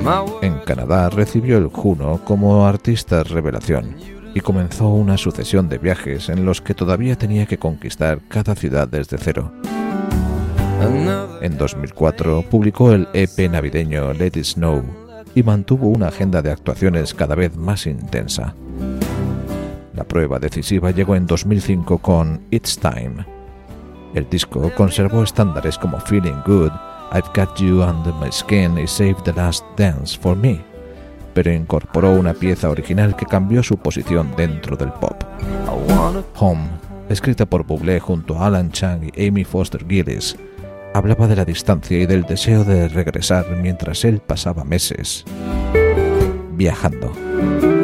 En Canadá recibió el Juno como artista revelación y comenzó una sucesión de viajes en los que todavía tenía que conquistar cada ciudad desde cero. En 2004 publicó el EP navideño Let It Snow y mantuvo una agenda de actuaciones cada vez más intensa. La prueba decisiva llegó en 2005 con It's Time. El disco conservó estándares como Feeling Good, I've Got You Under My Skin y Save the Last Dance for Me, pero incorporó una pieza original que cambió su posición dentro del pop. Home, escrita por Bublé junto a Alan Chang y Amy Foster Gillis, hablaba de la distancia y del deseo de regresar mientras él pasaba meses viajando.